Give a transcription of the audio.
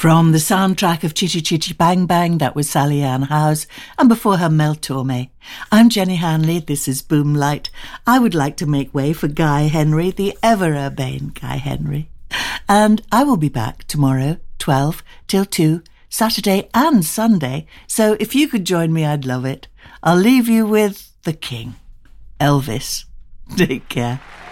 From the soundtrack of Chitty Chitty Bang Bang, that was Sally Ann Howes, and before her Mel Torme. I'm Jenny Hanley, this is Boomlight. I would like to make way for Guy Henry, the ever-urbane Guy Henry. And I will be back tomorrow, 12 till 2, Saturday and Sunday, so if you could join me, I'd love it. I'll leave you with the King, Elvis. Take care.